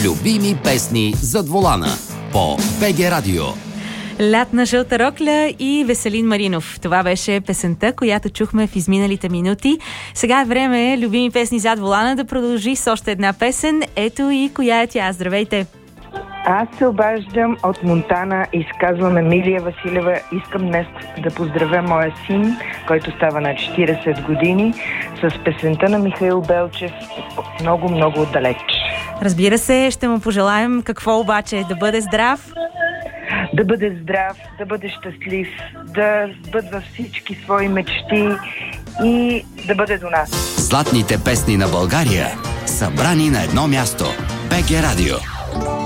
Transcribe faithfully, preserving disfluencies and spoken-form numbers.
Любими песни зад волана по БГ Радио. Лятна жълта рокля и Веселин Маринов. Това беше песента, която чухме в изминалите минути. Сега е време любими песни зад волана да продължи с още една песен. Ето и коя е тя. Здравейте! Аз се обаждам от Монтана и изказвам Емилия Василева. Искам днес да поздравя моя син, който става на четирийсет години, с песента на Михаил Белчев много-много отдалеч. Разбира се, ще му пожелаем какво обаче? Да бъде здрав? Да бъде здрав, да бъде щастлив, да сбъдва всички свои мечти и да бъде до нас. Златните песни на България, събрани на едно място. БГ Радио.